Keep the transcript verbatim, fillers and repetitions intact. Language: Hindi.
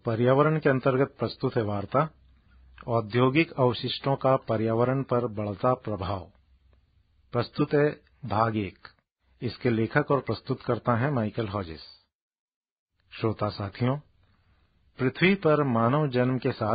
पर्यावरण के अंतर्गत प्रस्तुत है वार्ता औद्योगिक अवशिष्टों का पर्यावरण पर बढ़ता प्रभाव। प्रस्तुत है भाग एक। इसके लेखक और प्रस्तुतकर्ता हैं माइकल हॉजिस। श्रोता साथियों, पृथ्वी पर मानव जन्म के साथ